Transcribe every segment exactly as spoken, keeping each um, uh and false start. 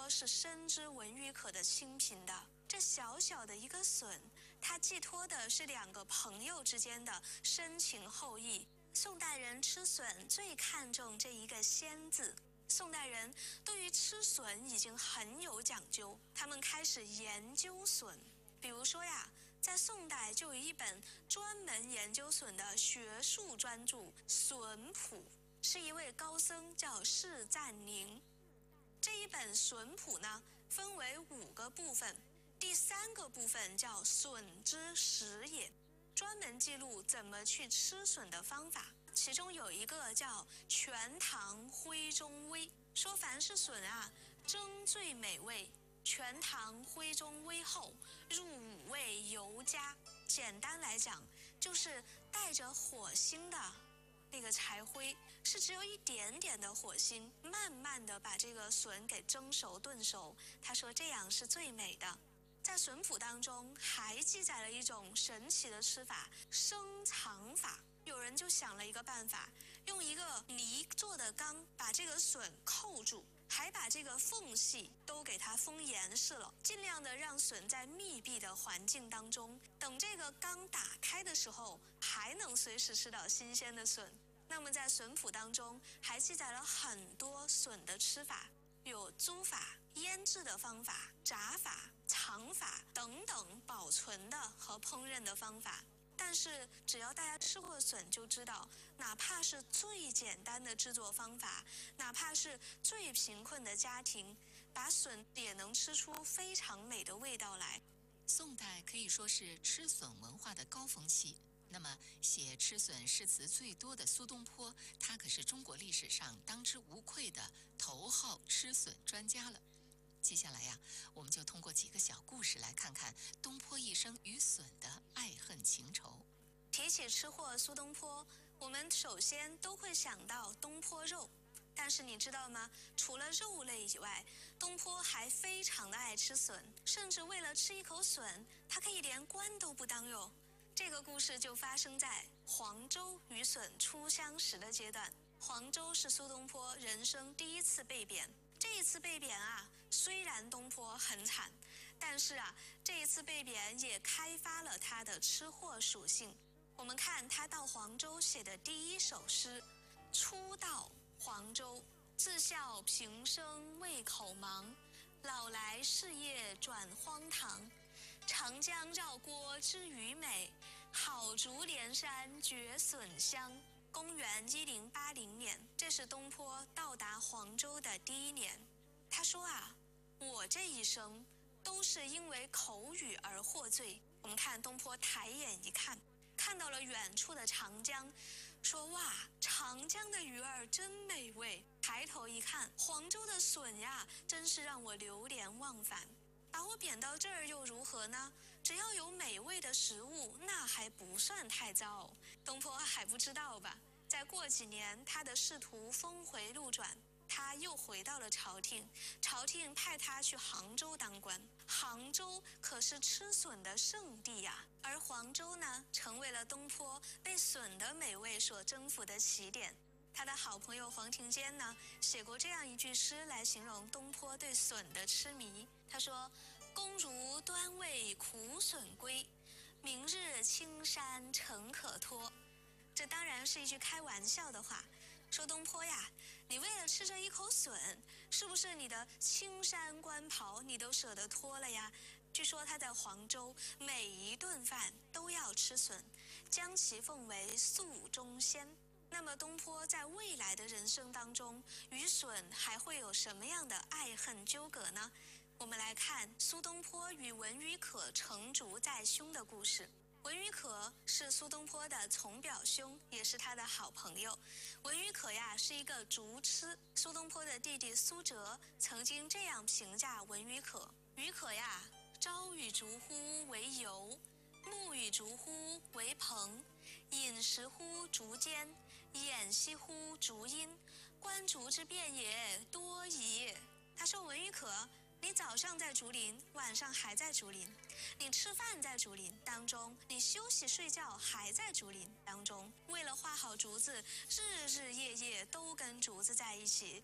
坡是深知文虞可的清贫的。这小小的一个笋，它寄托的是两个朋友之间的深情厚谊。宋代人吃笋最看重这一个鲜字。宋代人对于吃笋已经很有讲究，他们开始研究笋。比如说呀，在宋代就有一本专门研究笋的学术专著《笋谱》，是一位高僧叫释赞宁。这一本笋谱呢，分为五个部分，第三个部分叫笋之食也，专门记录怎么去吃笋的方法。其中有一个叫全糖徽中微，说凡是笋啊，蒸最美味，全糖徽中微后，入五味尤佳。简单来讲，就是带着火星的那个柴灰，是只有一点点的火星，慢慢的把这个笋给蒸熟炖熟。他说这样是最美的。在笋谱当中还记载了一种神奇的吃法，生藏法。有人就想了一个办法，用一个泥做的缸把这个笋扣住，还把这个缝隙都给它封严实了，尽量的让笋在密闭的环境当中，等这个缸打开的时候还能随时吃到新鲜的笋。那么在笋谱当中还记载了很多笋的吃法，有租法、腌制的方法、炸法、藏法等等保存的和烹饪的方法。但是只要大家吃过笋就知道，哪怕是最简单的制作方法，哪怕是最贫困的家庭，把笋也能吃出非常美的味道来。 宋代可以说是吃笋文化的高峰期。那么写吃笋诗词最多的苏东坡，他可是中国历史上当之无愧的头号吃笋专家了。接下来呀，我们就通过几个小故事来看看东坡一生与笋的爱恨情仇。 提起吃货苏东坡，我们首先都会想到东坡肉。但是你知道吗？除了肉类以外，东坡还非常的爱吃笋，甚至为了吃一口笋，他可以连官都不当哟。这个故事就发生在黄州与笋初相识的阶段。黄州是苏东坡人生第一次被贬。这一次被贬啊，虽然东坡很惨，但是啊，这一次被贬也开发了他的吃货属性。我们看他到黄州写的第一首诗：初到黄州，自笑平生胃口忙，老来事业转荒唐。长江绕郭知鱼美，好竹连山觉笋香。公元一零八零年，这是东坡到达黄州的第一年。他说啊，我这一生都是因为口语而获罪。我们看东坡抬眼一看，看到了远处的长江，说哇，长江的鱼儿真美味。抬头一看，黄州的笋呀，真是让我流连忘返。把我贬到这儿又如何呢？只要有美味的食物，那还不算太糟。东坡还不知道吧？再过几年，他的仕途峰回路转，他又回到了朝廷，朝廷派他去杭州当官。杭州可是吃笋的圣地呀，而黄州呢，成为了东坡被笋的美味所征服的起点。他的好朋友黄庭坚呢，写过这样一句诗来形容东坡对笋的痴迷。他说：公如端味苦笋归，明日青山诚可托。这当然是一句开玩笑的话，说东坡呀，你为了吃这一口笋，是不是你的青山官袍你都舍得脱了呀？据说他在黄州每一顿饭都要吃笋，将其奉为宿中仙。那么东坡在未来的人生当中，与笋还会有什么样的爱恨纠葛呢？我们来看苏东坡与文虞可成竹在胸的故事。文虞可是苏东坡的从表兄，也是他的好朋友。文虞可呀是一个竹痴。苏东坡的弟弟苏辙曾经这样评价文虞可：虞可呀，朝与竹乎为游，暮与竹乎为朋，饮食乎竹间，偃息乎竹阴，观竹之变也多矣。他说文虞可，你早上在竹林，晚上还在竹林；你吃饭在竹林当中，你休息睡觉还在竹林当中。为了画好竹子，日日夜夜都跟竹子在一起。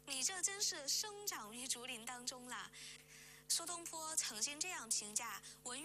你这真是生长于竹林当中啦。苏东坡曾经这样评价文